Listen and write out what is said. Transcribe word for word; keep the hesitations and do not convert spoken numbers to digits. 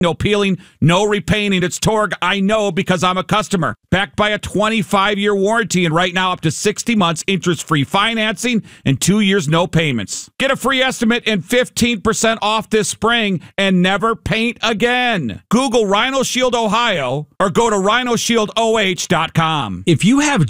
No peeling, no repainting. It's Torg. I know because I'm a customer. Backed by a twenty-five year warranty and right now up to sixty months interest-free financing and two years no payments. Get a free estimate and fifteen percent off this spring and never paint again. Google Rhino Shield Ohio or go to rhino shield o h dot com. If you have